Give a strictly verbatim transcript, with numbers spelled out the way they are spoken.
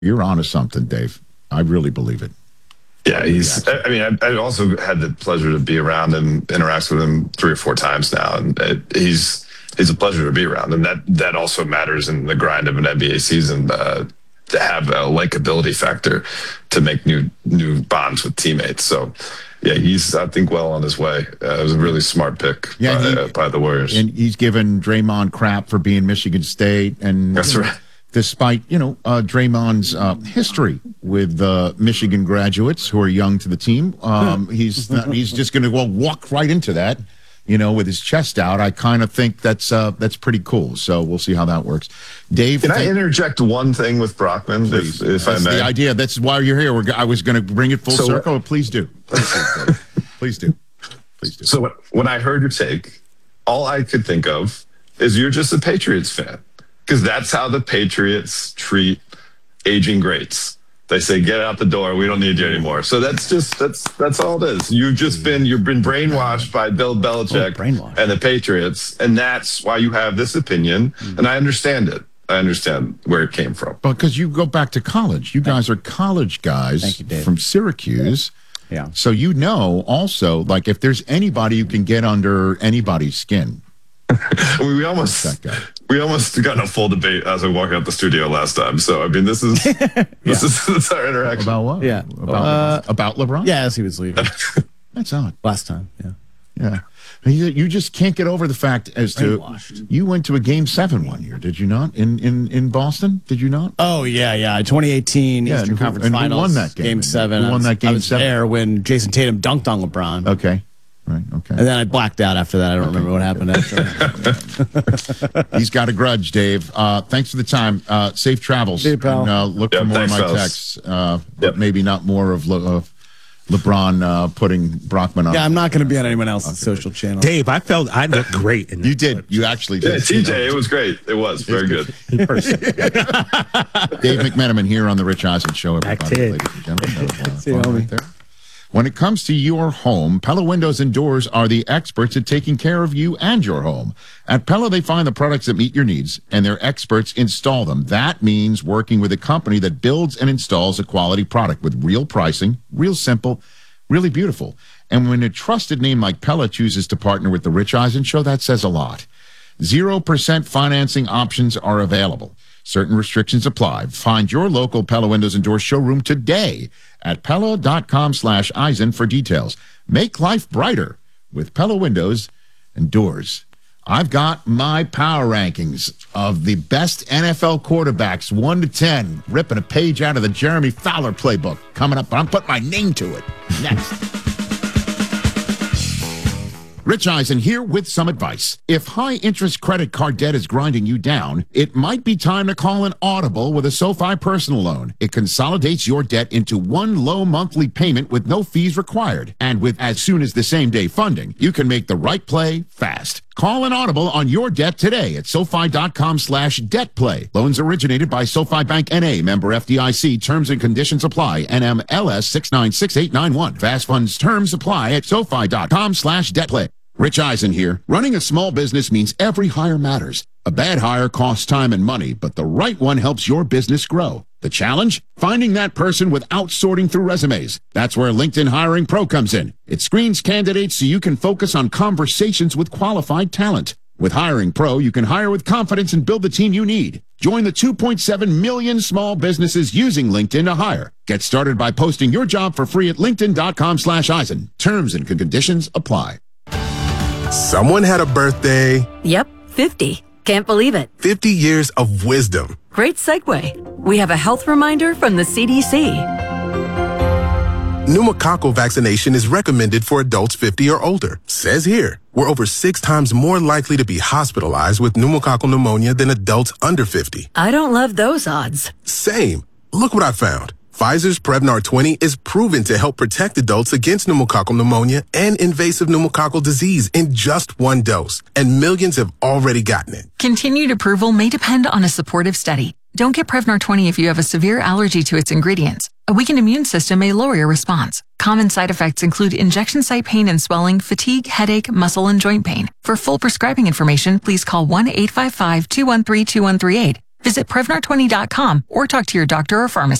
You're onto something, Dave. I really believe it. Yeah, he's. I mean, I, I also had the pleasure to be around him, interact with him three or four times now, and it, he's he's a pleasure to be around, and that that also matters in the grind of an N B A season. Uh, to have a likability factor to make new new bonds with teammates. So, yeah, he's, I think, well on his way. Uh, it was a really smart pick yeah, by, he, uh, by the Warriors. And he's given Draymond crap for being Michigan State. And That's you know, right. Despite, you know, uh, Draymond's uh, history with uh, Michigan graduates who are young to the team, um, he's not, he's just going to well, walk right into that. You know, with his chest out. I kind of think that's uh, that's pretty cool. So we'll see how that works. Dave, can I interject one thing with Brockman, please, if, if I that's may? The idea. That's why you're here. We're, I was going to bring it full so, circle. Please do. Please do. Please do. Please do. So when I heard your take, all I could think of is you're just a Patriots fan, because that's how the Patriots treat aging greats. They say, get out the door. We don't need you anymore. So that's just, that's that's all it is. You've just been, you've been brainwashed by Bill Belichick oh, and the Patriots. And that's why you have this opinion. Mm-hmm. And I understand it. I understand where it came from. Because you go back to college. You guys are college guys you, from Syracuse. Yeah. So you know also, like, if there's anybody who can get under anybody's skin. we almost we almost got in a full debate as I walked out the studio last time. So I mean, this is this yeah. is this is our interaction. About what? Yeah, about uh, about LeBron. Yeah, as he was leaving. That's odd. Last time. Yeah, yeah. You, you just can't get over the fact as to you went to a game seven one year, did you not? In in in Boston, did you not? Oh yeah, yeah. twenty eighteen yeah, Eastern and, Conference and Finals. Won that game. Game seven. You won that game I was seven. there when Jason Tatum dunked on LeBron. Okay. Right, okay. And then I blacked out after that. I don't okay. remember what happened after. He's got a grudge, Dave. Uh, thanks for the time. Uh, safe travels. See you, pal. And, uh, look yep, for more thanks, of my fellas. texts, uh, but yep. maybe not more of, Le- of LeBron uh, putting Brockman on. Yeah, I'm not going to be on anyone else's okay. social channel. Dave, I felt I looked great. In you did. You actually did. Yeah, T J, it was great. It was very good. Dave McMenamin here on the Rich Eisen Show. Everybody, ladies and gentlemen. See you, homie. Right there. When it comes to your home, Pella Windows and Doors are the experts at taking care of you and your home. At Pella, they find the products that meet your needs, and their experts install them. That means working with a company that builds and installs a quality product with real pricing, real simple, really beautiful. And when a trusted name like Pella chooses to partner with the Rich Eisen Show, that says a lot. Zero percent financing options are available. Certain restrictions apply. Find your local Pella Windows and Doors showroom today at Pella.com slash Eisen for details. Make life brighter with Pella Windows and Doors. I've got my power rankings of the best N F L quarterbacks, one to ten, ripping a page out of the Jeremy Fowler playbook coming up, but I'm putting my name to it next. Rich Eisen here with some advice. If high-interest credit card debt is grinding you down, it might be time to call an Audible with a SoFi personal loan. It consolidates your debt into one low monthly payment with no fees required. And with as soon as the same-day funding, you can make the right play fast. Call an Audible on your debt today at SoFi.com slash debt play. Loans originated by SoFi Bank N A, member F D I C. Terms and conditions apply. N M L S six nine six eight nine one. Fast funds terms apply at SoFi.com slash debt play. Rich Eisen here. Running a small business means every hire matters. A bad hire costs time and money, but the right one helps your business grow. The challenge? Finding that person without sorting through resumes. That's where LinkedIn Hiring Pro comes in. It screens candidates so you can focus on conversations with qualified talent. With Hiring Pro, you can hire with confidence and build the team you need. Join the two point seven million small businesses using LinkedIn to hire. Get started by posting your job for free at linkedin.com slash Eisen. Terms and conditions apply. Someone had a birthday. Yep, fifty. Can't believe it. fifty years of wisdom. Great segue. We have a health reminder from the C D C. Pneumococcal vaccination is recommended for adults fifty or older. Says here, we're over six times more likely to be hospitalized with pneumococcal pneumonia than adults under fifty. I don't love those odds. Same. Look what I found. Pfizer's Prevnar twenty is proven to help protect adults against pneumococcal pneumonia and invasive pneumococcal disease in just one dose. And millions have already gotten it. Continued approval may depend on a supportive study. Don't get Prevnar twenty if you have a severe allergy to its ingredients. A weakened immune system may lower your response. Common side effects include injection site pain and swelling, fatigue, headache, muscle, and joint pain. For full prescribing information, please call one eight five five, two one three, two one three eight. Visit Prevnar twenty dot com or talk to your doctor or pharmacist.